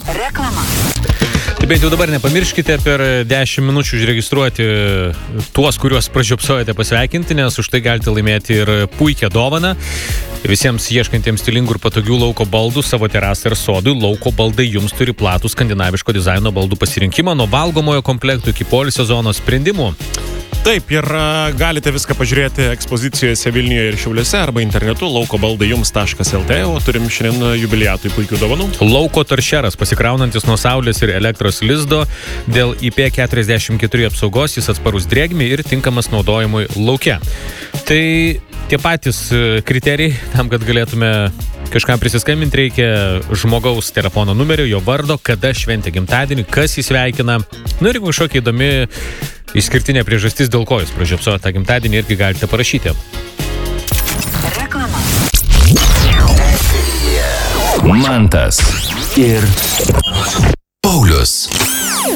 Reklama. Bent jau dabar nepamirškite per 10 minučių užregistruoti tuos, kuriuos pražiopsojate pasveikinti, nes už tai galite laimėti ir puikią dovaną. Visiems ieškantiems stilingų ir patogių lauko baldų savo terasai ir sodui, lauko baldai jums turi platų skandinaviško dizaino baldų pasirinkimą nuo valgomojo komplektų iki poilsio zonos sprendimų. Taip, ir galite viską pažiūrėti ekspozicijose Vilniuje ir Šiauliuose arba internetu laukobaldai.jums.lt, o turim šiandien jubiliatui puikių dovanų. Lauko toršeras, pasikraunantis nuo saulės ir elektros lizdo, dėl IP44 apsaugos jis atsparus drėgmei ir tinkamas naudojimui lauke. Tai tie patys kriterijai, tam, kad galėtume kažkam prisiskambinti, reikia žmogaus telefono numerio, jo vardo, kada šventė gimtadienį, kas jį sveikina. Nu ir jeigu kažkokia įdomi išskirtinė priežastis, dėl ko jūs pražiopsojate tą gimtadienį, irgi galite parašyti. Reklama. Mantas ir